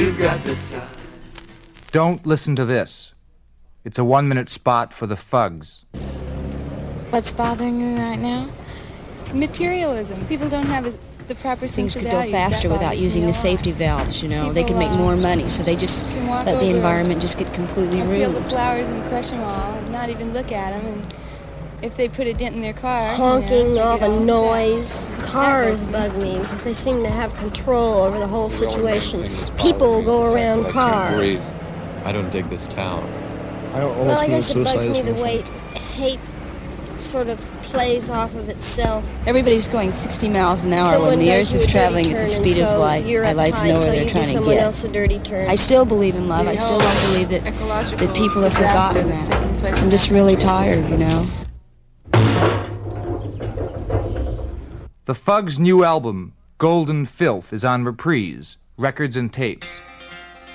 You got the time. Don't listen to this. It's a 1-minute spot for the Fugs. What's bothering you right now? Materialism. People don't have the proper things sense could of go values. faster That without bothers using me the a lot. safety valves, you know. They People, can make more money, so they just can walk let the over environment just get completely and feel the ruined. flowers and crush them all and not even look at them. And if they put a dent in their car, Honking, all they the get noise. upset. Cars bug me because they seem to have control over the whole situation. People go around cars. I don't dig this town. Well, I guess it bugs me the way hate sort of plays off of itself. Everybody's going 60 miles an hour Someone when the does earth you is a dirty traveling at turn, the and speed of so light. you're I like to know uptight, where so they're you trying do to someone get. else a dirty turn. I still believe in love. I still don't believe that people have forgotten that. I'm just really tired, you know. The Fugs' new album, Golden Filth, is on Reprise, Records and Tapes.